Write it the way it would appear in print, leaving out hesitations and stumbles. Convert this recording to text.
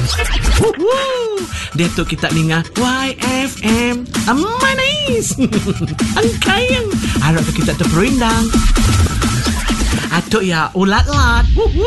Dia tu kita dengar YFM Manis. Angkayang. Harap kita terperindang. Atuk ya ulat-lat.